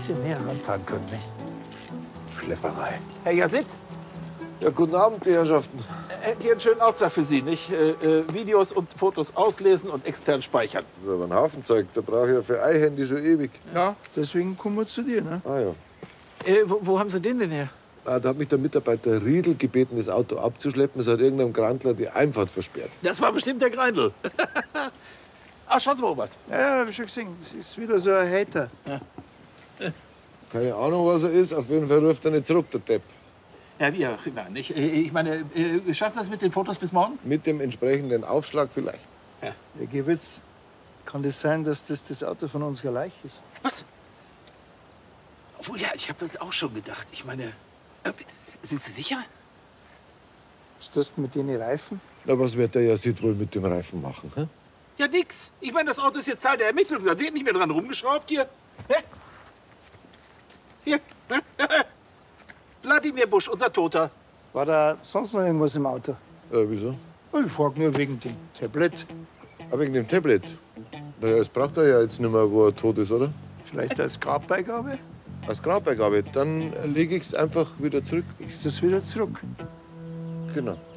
bisschen näher ranfahren können, nicht? Schlepperei. Herr Yazid, Ja, guten Abend, die Herrschaften. hier einen schönen Auftrag für Sie, nicht? Videos und Fotos auslesen und extern speichern. Das ist aber ein Haufen Zeug. Da brauche ich ja für ein Handy schon ewig. Ja, deswegen kommen wir zu dir, ne? Ah ja. Wo haben Sie den denn her? Ah, da hat mich der Mitarbeiter Riedel gebeten, das Auto abzuschleppen. Es hat irgendeinem Grantler die Einfahrt versperrt. Das war bestimmt der Greindl. Ach, schauen Sie mal, Robert. Ja, hab ich schon gesehen. Das ist wieder so ein Hater. Keine Ahnung, was er ist. Auf jeden Fall ruft er nicht zurück, der Depp. Ja, wie auch immer, nicht? Ich meine, schaffen Sie das mit den Fotos bis morgen? Mit dem entsprechenden Aufschlag vielleicht. Herr Gewitz, kann das sein, dass das Auto von unserer Leiche ist? Was? Obwohl, ja, ich habe das auch schon gedacht. Ich meine, sind Sie sicher? Was tust du mit den Reifen? Na, was wird der Yazid wohl mit dem Reifen machen? Hä? Ja, nix. Ich meine, das Auto ist jetzt Teil der Ermittlungen. Da wird nicht mehr dran rumgeschraubt hier. Hä? Hier. Wladimir Busch, unser Toter. War da sonst noch irgendwas im Auto? Wieso? Ich frag nur wegen dem Tablet. Ah, wegen dem Tablet. Naja, das braucht er ja jetzt nicht mehr, wo er tot ist, oder? Vielleicht als Grabbeigabe? Als Grabbeigabe. Dann lege ich es einfach wieder zurück. Ist das wieder zurück? Genau.